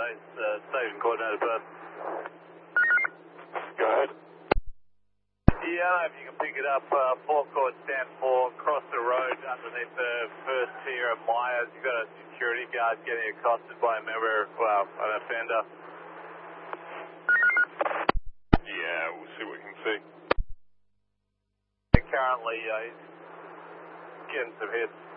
Base, station coordinator Perth. Go ahead. Yeah, I don't know if you can pick it up. Forecourt stand 4, cross the road underneath the first tier of Myers. You've got a security guard getting accosted by a member, an offender. Yeah, we'll see what we can see. Currently, he's getting some hits.